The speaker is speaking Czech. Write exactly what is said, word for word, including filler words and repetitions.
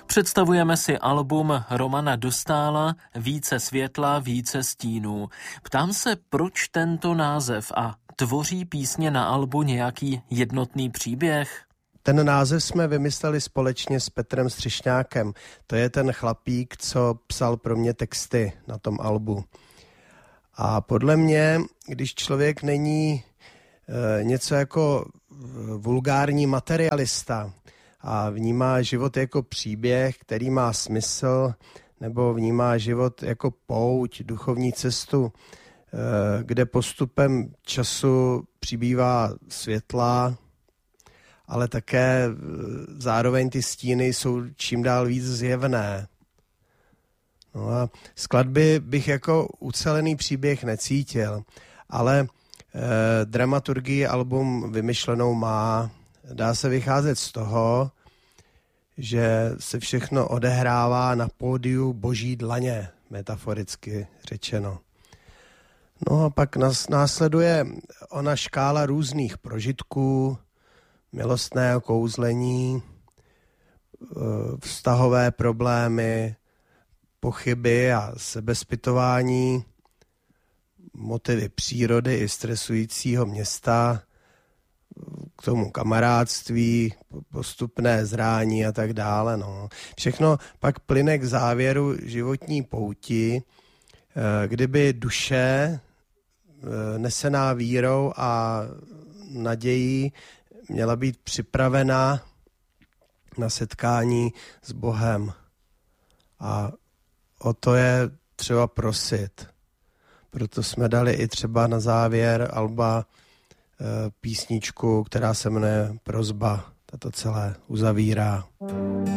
Představujeme si album Romana Dostála Více světla, více stínů. Ptám se, proč tento název a tvoří písně na albu nějaký jednotný příběh? Ten název jsme vymysleli společně s Petrem Střešňákem. To je ten chlapík, co psal pro mě texty na tom albu. A podle mě, když člověk není e, něco jako vulgární materialista a vnímá život jako příběh, který má smysl, nebo vnímá život jako pouť, duchovní cestu, e, kde postupem času přibývá světla, ale také zároveň ty stíny jsou čím dál víc zjevné. No a skladby bych jako ucelený příběh necítil, ale eh, dramaturgii album vymyšlenou má. Dá se vycházet z toho, že se všechno odehrává na pódiu boží dlaně, metaforicky řečeno. No a pak nás následuje ona škála různých prožitků, milostného kouzlení, vztahové problémy, pochyby a sebezpytování, motivy přírody i stresujícího města, k tomu kamarádství, postupné zrání a tak dále. No. Všechno pak plyne k závěru životní pouti, kdyby duše nesená vírou a nadějí měla být připravená na setkání s Bohem. A o to je třeba prosit. Proto jsme dali i třeba na závěr alba e, písničku, která se jmenuje Prosba. Tato celé uzavírá.